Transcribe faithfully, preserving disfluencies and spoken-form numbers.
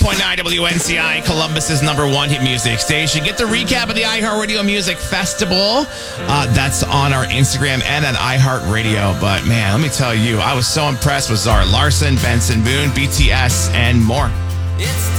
point nine W N C I, Columbus's number one hit music station. Get the recap of the iHeartRadio Music Festival. Uh, that's on our Instagram and at iHeartRadio. But man, let me tell you, I was so impressed with Zara Larson, Benson Boone, B T S, and more. It's